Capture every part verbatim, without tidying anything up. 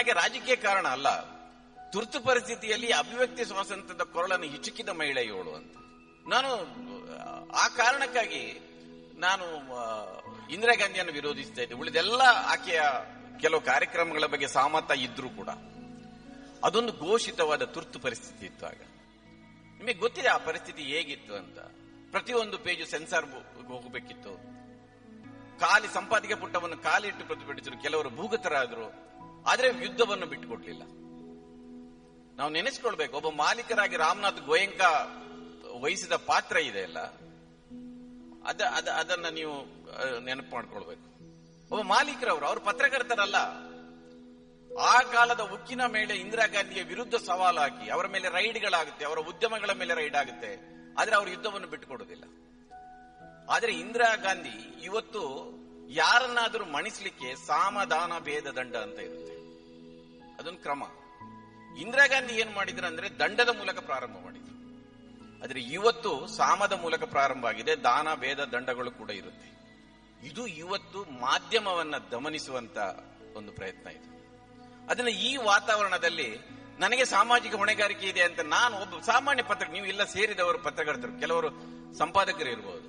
ಅದಕ್ಕೆ ರಾಜಕೀಯ ಕಾರಣ ಅಲ್ಲ. ತುರ್ತು ಪರಿಸ್ಥಿತಿಯಲ್ಲಿ ಅಭಿವ್ಯಕ್ತಿ ಸ್ವಾತಂತ್ರ್ಯದ ಕೊರಳನ್ನು ಹಿಚುಕಿದ ಮಹಿಳೆ ಇವಳು ಅಂತ. ನಾನು ಆ ಕಾರಣಕ್ಕಾಗಿ ನಾನು ಇಂದಿರಾ ಗಾಂಧಿಯನ್ನು ವಿರೋಧಿಸ್ತಾ ಇದ್ದೆ. ಉಳಿದೆಲ್ಲ ಆಕೆಯ ಕೆಲವು ಕಾರ್ಯಕ್ರಮಗಳ ಬಗ್ಗೆ ಸಹಮತ ಇದ್ರೂ ಕೂಡ ಅದೊಂದು ಘೋಷಿತವಾದ ತುರ್ತು ಪರಿಸ್ಥಿತಿ ಇತ್ತು. ಆಗ ನಿಮಗೆ ಗೊತ್ತಿದೆ ಆ ಪರಿಸ್ಥಿತಿ ಹೇಗಿತ್ತು ಅಂತ. ಪ್ರತಿಯೊಂದು ಪೇಜು ಸೆನ್ಸಾರ್ ಹೋಗಬೇಕಿತ್ತು. ಖಾಲಿ ಸಂಪಾದಕೀಯ ಪುಟವನ್ನು ಕಾಲಿಟ್ಟು ಪ್ರತಿಭಟಿಸಿದ್ರು. ಕೆಲವರು ಭೂಗತರಾದ್ರು. ಆದ್ರೆ ಯುದ್ಧವನ್ನು ಬಿಟ್ಟುಕೊಡ್ಲಿಲ್ಲ. ನಾವು ನೆನೆಸ್ಕೊಳ್ಬೇಕು, ಒಬ್ಬ ಮಾಲೀಕರಾಗಿ ರಾಮನಾಥ್ ಗೋಯಂಕ ವಹಿಸಿದ ಪಾತ್ರ ಇದೆ ಅಲ್ಲ, ಅದ ಅದನ್ನ ನೀವು ನೆನಪು ಮಾಡ್ಕೊಳ್ಬೇಕು. ಒಬ್ಬ ಮಾಲೀಕರವರು, ಅವರು ಪತ್ರಕರ್ತರಲ್ಲ. ಆ ಕಾಲದ ಉಕ್ಕಿನ ಮೇಲೆ ಇಂದಿರಾ ಗಾಂಧಿಯ ವಿರುದ್ಧ ಸವಾಲು ಹಾಕಿ ಅವರ ಮೇಲೆ ರೈಡ್ಗಳಾಗುತ್ತೆ, ಅವರ ಉದ್ಯಮಗಳ ಮೇಲೆ ರೈಡ್ ಆಗುತ್ತೆ. ಆದ್ರೆ ಅವರು ಯುದ್ಧವನ್ನು ಬಿಟ್ಟುಕೊಡುವುದಿಲ್ಲ. ಆದ್ರೆ ಇಂದಿರಾ ಗಾಂಧಿ ಇವತ್ತು ಯಾರನ್ನಾದರೂ ಮಣಿಸ್ಲಿಕ್ಕೆ ಸಾಮದಾನ ಭೇದ ದಂಡ ಅಂತ ಇರುತ್ತೆ. ಅದೊಂದು ಕ್ರಮ. ಇಂದಿರಾ ಗಾಂಧಿ ಏನ್ ಮಾಡಿದ್ರು ಅಂದ್ರೆ ದಂಡದ ಮೂಲಕ ಪ್ರಾರಂಭ ಮಾಡಿದ್ರು. ಆದ್ರೆ ಇವತ್ತು ಸಾಮದ ಮೂಲಕ ಪ್ರಾರಂಭ ಆಗಿದೆ. ದಾನ ಭೇದ ದಂಡಗಳು ಕೂಡ ಇರುತ್ತೆ. ಇದು ಇವತ್ತು ಮಾಧ್ಯಮವನ್ನ ದಮನಿಸುವಂತ ಒಂದು ಪ್ರಯತ್ನ ಇದೆ. ಅದನ್ನ ಈ ವಾತಾವರಣದಲ್ಲಿ ನನಗೆ ಸಾಮಾಜಿಕ ಹೊಣೆಗಾರಿಕೆ ಇದೆ ಅಂತ ನಾನು ಒಬ್ಬ ಸಾಮಾನ್ಯ ಪತ್ರ, ನೀವು ಇಲ್ಲ ಸೇರಿದವರು ಪತ್ರಕರ್ತರು, ಕೆಲವರು ಸಂಪಾದಕರು ಇರಬಹುದು,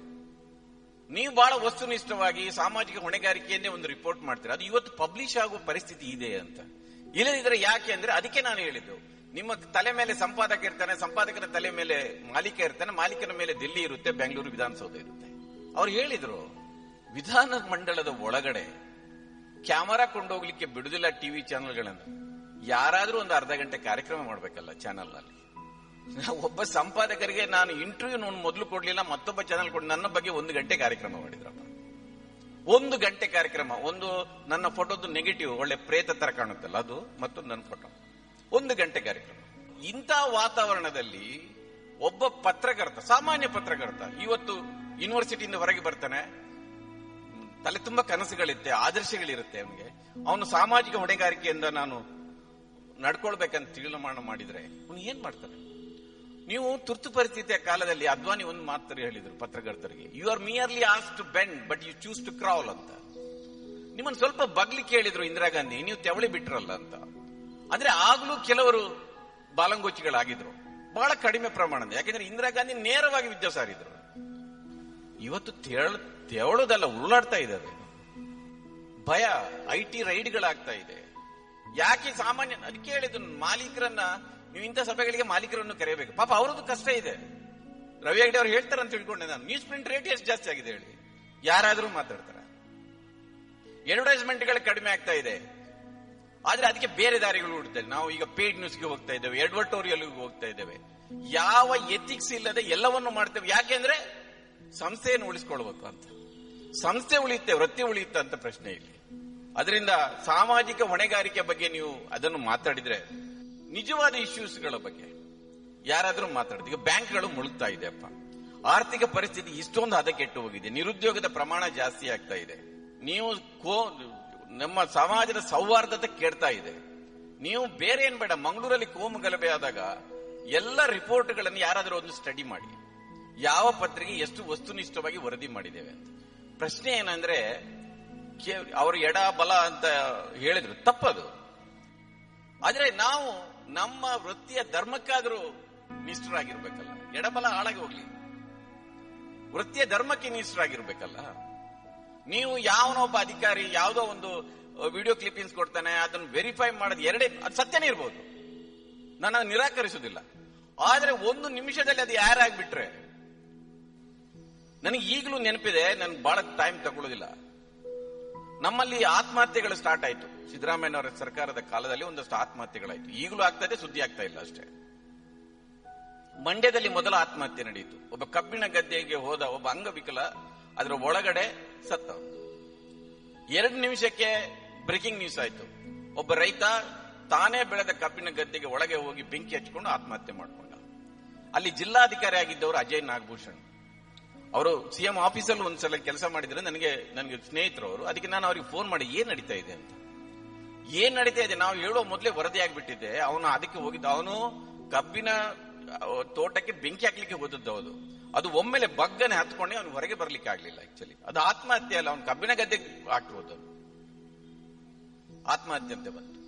ನೀವು ಬಹಳ ವಸ್ತುನಿಷ್ಠವಾಗಿ ಸಾಮಾಜಿಕ ಹೊಣೆಗಾರಿಕೆಯನ್ನೇ ಒಂದು ರಿಪೋರ್ಟ್ ಮಾಡ್ತೀರಾ. ಅದು ಇವತ್ತು ಪಬ್ಲಿಷ್ ಆಗುವ ಪರಿಸ್ಥಿತಿ ಇದೆ ಅಂತ. ಇಲ್ಲದಿದ್ರೆ ಯಾಕೆ ಅಂದ್ರೆ ಅದಕ್ಕೆ ನಾನು ಹೇಳಿದ್ದು, ನಿಮ್ಮ ತಲೆ ಮೇಲೆ ಸಂಪಾದಕ ಇರ್ತಾನೆ, ಸಂಪಾದಕನ ತಲೆ ಮೇಲೆ ಮಾಲೀಕ ಇರ್ತಾನೆ, ಮಾಲೀಕನ ಮೇಲೆ ದಿಲ್ಲಿ ಇರುತ್ತೆ, ಬೆಂಗಳೂರು ವಿಧಾನಸೌಧ ಇರುತ್ತೆ. ಅವ್ರು ಹೇಳಿದ್ರು, ವಿಧಾನ ಮಂಡಲದ ಒಳಗಡೆ ಕ್ಯಾಮರಾ ಕೊಂಡೋಗ್ಲಿಕ್ಕೆ ಬಿಡುದಿಲ್ಲ ಟಿವಿ ಚಾನೆಲ್ಗಳನ್ನು. ಯಾರಾದ್ರೂ ಒಂದು ಅರ್ಧ ಗಂಟೆ ಕಾರ್ಯಕ್ರಮ ಮಾಡ್ಬೇಕಲ್ಲ ಚಾನೆಲ್ ನಲ್ಲಿ. ಒಬ್ಬ ಸಂಪಾದಕರಿಗೆ ನಾನು ಇಂಟರ್ವ್ಯೂ ಮೊದಲು ಕೊಡ್ಲಿಲ್ಲ, ಮತ್ತೊಬ್ಬ ಚಾನೆಲ್ ಕೊಟ್ಟು ನನ್ನ ಬಗ್ಗೆ ಒಂದು ಗಂಟೆ ಕಾರ್ಯಕ್ರಮ ಮಾಡಿದ್ರಪ್ಪ. ಒಂದು ಗಂಟೆ ಕಾರ್ಯಕ್ರಮ. ಒಂದು ನನ್ನ ಫೋಟೋದು ನೆಗೆಟಿವ್ ಒಳ್ಳೆ ಪ್ರೇತ ತರ ಕಾಣುತ್ತಲ್ಲ ಅದು, ಮತ್ತು ನನ್ನ ಫೋಟೋ, ಒಂದು ಗಂಟೆ ಕಾರ್ಯಕ್ರಮ. ಇಂಥ ವಾತಾವರಣದಲ್ಲಿ ಒಬ್ಬ ಪತ್ರಕರ್ತ, ಸಾಮಾನ್ಯ ಪತ್ರಕರ್ತ, ಇವತ್ತು ಯೂನಿವರ್ಸಿಟಿಯಿಂದ ಹೊರಗೆ ಬರ್ತಾನೆ, ತಲೆ ತುಂಬಾ ಕನಸುಗಳಿರುತ್ತೆ, ಆದರ್ಶಗಳಿರುತ್ತೆ ಅವನಿಗೆ. ಅವನು ಸಾಮಾಜಿಕ ಹೊಣೆಗಾರಿಕೆಯಿಂದ ನಾನು ನಡ್ಕೊಳ್ಬೇಕಂತ ತೀರ್ಮಾನ ಮಾಡಿದ್ರೆ ಅವನು ಏನ್ ಮಾಡ್ತಾನೆ? ನೀವು ತುರ್ತು ಪರಿಸ್ಥಿತಿಯ ಕಾಲದಲ್ಲಿ ಅದ್ವಾನಿ ಒಂದು ಮಾತು ಹೇಳಿದ್ರು ಪತ್ರಕರ್ತರಿಗೆ, you are merely ask to bend but you choose to crawl ಅಂತ. ನಿಮ್ಮನ್ನು ಸ್ವಲ್ಪ ಬಗ್ಲಿಕ್ಕೆ ಹೇಳಿದ್ರು ಇಂದಿರಾ ಗಾಂಧಿ, ನೀವು ತೆವಳಿ ಬಿಟ್ರಲ್ಲ ಅಂತ. ಅಂದ್ರೆ ಆಗ್ಲೂ ಕೆಲವರು ಬಾಲಂಗೋಚಿಗಳಾಗಿದ್ರು, ಬಹಳ ಕಡಿಮೆ ಪ್ರಮಾಣದ. ಯಾಕೆಂದ್ರೆ ಇಂದಿರಾ ಗಾಂಧಿ ನೇರವಾಗಿ ವಿದ್ಯೆ ಸಾರಿದ್ರು. ಇವತ್ತು ತೆವಳೋದಲ್ಲ, ಉರುಳಾಡ್ತಾ ಇದ್ದಾರೆ. ಭಯ, ಐ ಟಿ ರೈಡ್ಗಳಾಗ್ತಾ ಇದೆ. ಯಾಕೆ ಸಾಮಾನ್ಯ, ಅದಕ್ಕೆ ಹೇಳಿದ್ದು ಮಾಲೀಕರನ್ನ ನೀವು ಇಂಥ ಸಭೆಗಳಿಗೆ ಮಾಲೀಕರನ್ನು ಕರೆಯಬೇಕು. ಪಾಪ ಅವರದ್ದು ಕಷ್ಟ ಇದೆ. ರವಿ ಹೆಗ್ಡೆ ಅವ್ರು ಹೇಳ್ತಾರೆ ಅಂತ ತಿಳ್ಕೊಂಡೆ ನಾನು. ನ್ಯೂಸ್ ಪ್ರಿಂಟ್ ರೇಟ್ ಎಷ್ಟು ಜಾಸ್ತಿ ಆಗಿದೆ ಹೇಳಿ, ಯಾರಾದ್ರೂ ಮಾತಾಡ್ತಾರ. ಅಡ್ವರ್ಟೈಸ್ಮೆಂಟ್ಗಳು ಕಡಿಮೆ ಆಗ್ತಾ ಇದೆ. ಆದ್ರೆ ಅದಕ್ಕೆ ಬೇರೆ ದಾರಿಗಳು ಹುಡ್ತಾರೆ. ನಾವು ಈಗ ಪೇಡ್ ನ್ಯೂಸ್ಗೆ ಹೋಗ್ತಾ ಇದ್ದೇವೆ, ಎಡ್ವರ್ಟೋರಿಯಲ್ಗೆ ಹೋಗ್ತಾ ಇದ್ದೇವೆ. ಯಾವ ಎಥಿಕ್ಸ್ ಇಲ್ಲದೆ ಎಲ್ಲವನ್ನು ಮಾಡ್ತೇವೆ. ಯಾಕೆಂದ್ರೆ ಸಂಸ್ಥೆಯನ್ನು ಉಳಿಸ್ಕೊಳ್ಬೇಕು ಅಂತ. ಸಂಸ್ಥೆ ಉಳಿಯುತ್ತೆ, ವೃತ್ತಿ ಉಳಿಯುತ್ತೆ ಅಂತ ಪ್ರಶ್ನೆ ಇಲ್ಲಿ. ಅದರಿಂದ ಸಾಮಾಜಿಕ ಹೊಣೆಗಾರಿಕೆ ಬಗ್ಗೆ ನೀವು ಅದನ್ನು ಮಾತಾಡಿದ್ರೆ, ನಿಜವಾದ ಇಶ್ಯೂಸ್ಗಳ ಬಗ್ಗೆ ಯಾರಾದ್ರೂ ಮಾತಾಡಿದ್ರೆ, ಈಗ ಬ್ಯಾಂಕ್ಗಳು ಮುಳುಗ್ತಾ ಇದೆ ಅಪ್ಪ, ಆರ್ಥಿಕ ಪರಿಸ್ಥಿತಿ ಇಷ್ಟೊಂದು ಹದಗೆಟ್ಟು ಹೋಗಿದೆ, ನಿರುದ್ಯೋಗದ ಪ್ರಮಾಣ ಜಾಸ್ತಿ ಆಗ್ತಾ ಇದೆ, ನೀವು ಕೋ ನಮ್ಮ ಸಮಾಜದ ಸೌಹಾರ್ದತೆ ಕೆಡ್ತಾ ಇದೆ. ನೀವು ಬೇರೆ ಏನ್ ಬೇಡ, ಮಂಗಳೂರಲ್ಲಿ ಕೋಮು ಗಲಭೆ ಆದಾಗ ಎಲ್ಲ ರಿಪೋರ್ಟ್ಗಳನ್ನು ಯಾರಾದ್ರೂ ಒಂದು ಸ್ಟಡಿ ಮಾಡಿ, ಯಾವ ಪತ್ರಿಕೆ ಎಷ್ಟು ವಸ್ತುನಿಷ್ಠವಾಗಿ ವರದಿ ಮಾಡಿದ್ದೇವೆ ಅಂತ. ಪ್ರಶ್ನೆ ಏನಂದ್ರೆ, ಅವರು ಎಡ ಬಲ ಅಂತ ಹೇಳಿದ್ರು, ತಪ್ಪದು. ಆದ್ರೆ ನಾವು ನಮ್ಮ ವೃತ್ತಿಯ ಧರ್ಮಕ್ಕಾದ್ರೂ ನಿಷ್ಠರಾಗಿರ್ಬೇಕಲ್ಲ. ಎಡಬಲ ಹಾಳಾಗಿ ಹೋಗ್ಲಿ, ವೃತ್ತಿಯ ಧರ್ಮಕ್ಕೆ ನಿಷ್ಠರಾಗಿರ್ಬೇಕಲ್ಲ. ನೀವು ಯಾವನೊಬ್ಬ ಅಧಿಕಾರಿ ಯಾವುದೋ ಒಂದು ವಿಡಿಯೋ ಕ್ಲಿಪ್ಪಿಂಗ್ಸ್ ಕೊಡ್ತಾನೆ, ಅದನ್ನು ವೆರಿಫೈ ಮಾಡೋದು ಎರಡೇ, ಅದು ಸತ್ಯನೇ ಇರ್ಬೋದು, ನಾನು ಅದನ್ನು ನಿರಾಕರಿಸುವುದಿಲ್ಲ. ಆದ್ರೆ ಒಂದು ನಿಮಿಷದಲ್ಲಿ ಅದು ಯಾರಾಗ್ಬಿಟ್ರೆ, ನನಗೆ ಈಗಲೂ ನೆನಪಿದೆ, ನನ್ಗೆ ಬಹಳ ಟೈಮ್ ತಗೊಳ್ಳೋದಿಲ್ಲ. ನಮ್ಮಲ್ಲಿ ಆತ್ಮಹತ್ಯೆಗಳು ಸ್ಟಾರ್ಟ್ ಆಯ್ತು ಸಿದ್ದರಾಮಯ್ಯನವರ ಸರ್ಕಾರದ ಕಾಲದಲ್ಲಿ. ಒಂದಷ್ಟು ಆತ್ಮಹತ್ಯೆಗಳಾಯ್ತು, ಈಗಲೂ ಆಗ್ತಾ ಇದೆ, ಸುದ್ದಿ ಆಗ್ತಾ ಇಲ್ಲ ಅಷ್ಟೇ. ಮಂಡ್ಯದಲ್ಲಿ ಮೊದಲ ಆತ್ಮಹತ್ಯೆ ನಡೆಯಿತು. ಒಬ್ಬ ಕಬ್ಬಿಣ ಗದ್ದೆಗೆ ಹೋದ ಒಬ್ಬ ಅಂಗವಿಕಲ ಅದರ ಒಳಗಡೆ ಸತ್ತ. ಎರಡು ನಿಮಿಷಕ್ಕೆ ಬ್ರೇಕಿಂಗ್ ನ್ಯೂಸ್ ಆಯ್ತು, ಒಬ್ಬ ರೈತ ತಾನೇ ಬೆಳೆದ ಕಬ್ಬಿಣ ಗದ್ದೆಗೆ ಒಳಗೆ ಹೋಗಿ ಬೆಂಕಿ ಹಚ್ಕೊಂಡು ಆತ್ಮಹತ್ಯೆ ಮಾಡಿಕೊಂಡ. ಅಲ್ಲಿ ಜಿಲ್ಲಾಧಿಕಾರಿ ಆಗಿದ್ದವರು ಅಜಯ್ ನಾಗಭೂಷಣ್ ಅವರು ಸಿಎಂ ಆಫೀಸಲ್ಲಿ ಒಂದ್ಸಲ ಕೆಲಸ ಮಾಡಿದ್ರೆ, ನನಗೆ ನನಗೆ ಸ್ನೇಹಿತರು ಅವರು. ಅದಕ್ಕೆ ನಾನು ಅವ್ರಿಗೆ ಫೋನ್ ಮಾಡಿ ಏನ್ ನಡೀತಾ ಇದೆ ಅಂತ. ಏನ್ ನಡೀತಾ ಇದೆ ನಾವು ಹೇಳೋ ಮೊದಲೇ ವರದಿ ಆಗ್ಬಿಟ್ಟಿದೆ. ಅವನು ಅದಕ್ಕೆ ಹೋಗಿದ್ದ, ಅವನು ಕಬ್ಬಿನ ತೋಟಕ್ಕೆ ಬೆಂಕಿ ಹಾಕ್ಲಿಕ್ಕೆ ಹೋದದ್ದು. ಹೌದು, ಅದು ಒಮ್ಮೆಲೆ ಬಗ್ಗನೆ ಹತ್ಕೊಂಡೆ ಅವನು ಹೊರಗೆ ಬರ್ಲಿಕ್ಕೆ ಆಗ್ಲಿಲ್ಲ. ಆಕ್ಚುಲಿ ಅದು ಆತ್ಮಹತ್ಯೆ ಅಲ್ಲ, ಅವನು ಕಬ್ಬಿನ ಗದ್ದೆಗೆ ಹಾಕಿರೋದು, ಆತ್ಮಹತ್ಯೆ ಅಂತ ಬಂತು.